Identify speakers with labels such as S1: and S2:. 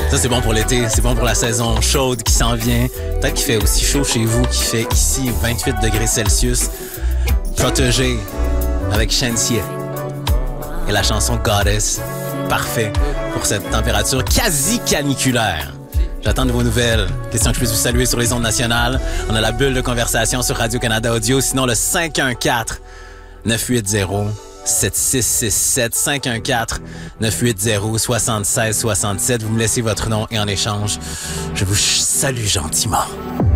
S1: Ça, c'est bon pour l'été, c'est bon pour la saison chaude qui s'en vient. Peut-être qu'il fait aussi chaud chez vous qu'il fait ici, 28 degrés Celsius. Protégé avec Shenseea et la chanson Goddess. Parfait pour cette température quasi caniculaire. J'attends de vos nouvelles. Question que je puisse vous saluer sur les ondes nationales. On a la bulle de conversation sur Radio-Canada Audio. Sinon, le 514-980-7667. 514-980-7667. Vous me laissez votre nom et en échange, je vous salue gentiment.